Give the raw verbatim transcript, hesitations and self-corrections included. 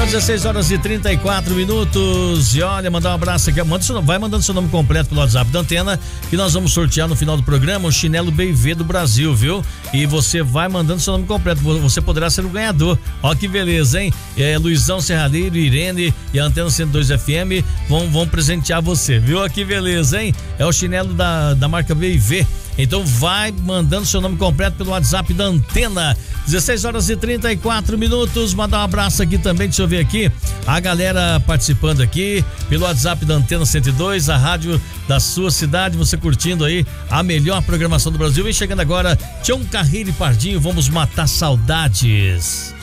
Agora dezesseis horas e trinta e quatro minutos. E olha, mandar um abraço aqui. Manda seu, vai mandando seu nome completo pelo WhatsApp da Antena, que nós vamos sortear no final do programa o chinelo B V do Brasil, viu? E você vai mandando seu nome completo. Você poderá ser o ganhador. Ó que beleza, hein? É, Luizão Serralheiro, Irene e a Antena cento e dois F M vão, vão presentear você, viu? Ó que beleza, hein? É o chinelo da, da marca B V. Então vai mandando seu nome completo pelo WhatsApp da Antena. dezesseis horas e trinta e quatro minutos. Mandar um abraço aqui também, deixa eu ver aqui. A galera participando aqui pelo WhatsApp da Antena cento e dois, a rádio da sua cidade. Você curtindo aí a melhor programação do Brasil. Vem chegando agora, Tião Carreiro e Pardinho. Vamos matar saudades.